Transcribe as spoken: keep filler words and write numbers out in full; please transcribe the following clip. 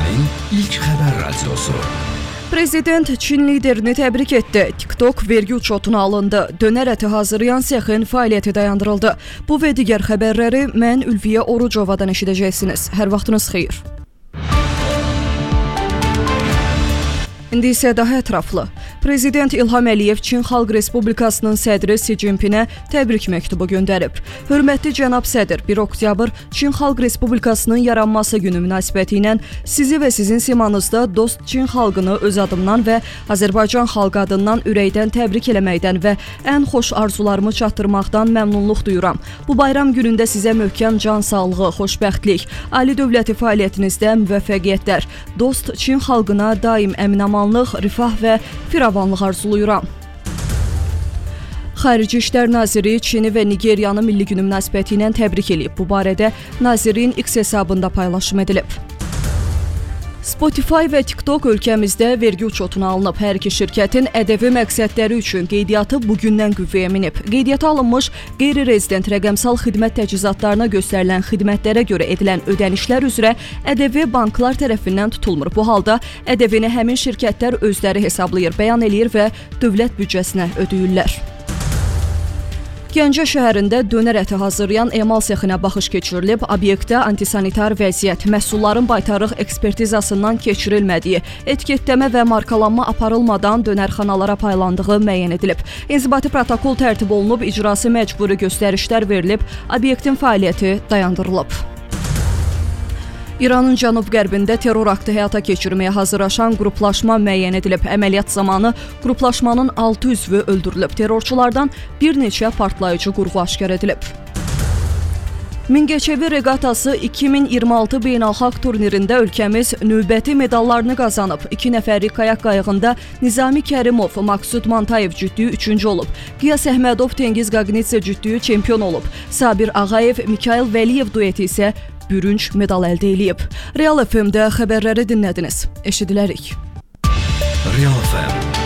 Türkiyənin ilk xəbər radiosu. Prezident Çin liderini təbrik etdi. TikTok vergi uçotuna alındı. Dönər əti hazırlayan sexin fəaliyyəti dayandırıldı. Bu və digər xəbərləri mən Ülviyə Orucovadan eşidəcəksiniz. Hər vaxtınız xeyir. İndi isə daha ətraflı. Prezident İlham Əliyev Çin Xalq Respublikasının sədri Si Jinpinə təbrik məktubu göndərib. Hörmətli cənab sədr, bir oktyabr Çin Xalq Respublikasının yaranması günü münasibətilə sizi və sizin simanızda dost Çin xalqını öz adımdan və Azərbaycan xalqı adından ürəkdən təbrik eləməkdən və ən xoş arzularımı çatdırmaqdan məmnunluq duyuram. Bu bayram günündə sizə möhkəm can sağlığı, xoşbəxtlik, ali dövləti fəaliyyətinizdə müvəffəqiyyətlər, dost Çin xalqına daim əminamanlıq, rifah və firavanlıq arzuluyuram. Xarici İşlər Naziri Çini və Nigeriyanı Milli Günü münasibətilə təbrik edib. Bu barədə nazirin X hesabında paylaşım edilib. Spotify və TikTok ölkəmizdə vergi uçotuna alınıb. Hər iki şirkətin ədəvi məqsədləri üçün qeydiyyatı bugündən qüvvəyə minib. Qeydiyyata alınmış qeyri-rezident rəqəmsal xidmət təchizatlarına göstərilən xidmətlərə görə edilən ödənişlər üzrə ədəvi banklar tərəfindən tutulmur. Bu halda ədəvini həmin şirkətlər özləri hesablayır, bəyan eləyir və dövlət büdcəsinə ödəyirlər. Gəncə şəhərində dönər əti hazırlayan emal sexinə baxış keçirilib. Obyektdə antisanitar vəziyyət, məhsulların baytarlıq ekspertizasından keçirilmədiyi, etiketlənmə və markalanma aparılmadan dönərxanalara paylandığı müəyyən edilib. İnzibati protokol tərtib olunub, icrası məcburi göstərişlər verilib, obyektin fəaliyyəti dayandırılıb. İranın cənub-qərbində terror aktı həyata keçirməyə hazırlaşan qruplaşma müəyyən edilib. Əməliyyat zamanı qruplaşmanın altı üzvü öldürülüb. Terrorçulardan bir neçə partlayıcı qurğu aşkar edilib. Mingəçevir reqatası iki min iyirmi altı beynəlxalq turnirində ölkəmiz növbəti medallarını qazanıb. İki nəfərlik kayak qayığında Nizami Kərimov, Maksud Mantayev cütlüyü üçüncü olub. Qiyas Əhmədov, Tengiz Qaqnitsə cütlüyü çempion olub. Sabir Ağayev, Mikayıl Vəliyev dueti isə bürünc medal əldə edib. Real F M-də xəbərləri dinlədiniz. Eşidilərik. Real F M